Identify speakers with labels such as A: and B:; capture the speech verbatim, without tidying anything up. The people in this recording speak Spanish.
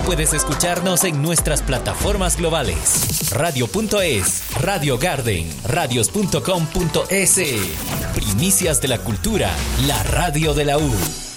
A: puedes escucharnos en nuestras plataformas globales. Radio punto es, Radio Garden, radios punto com punto es. Primicias de la cultura, la radio de la U.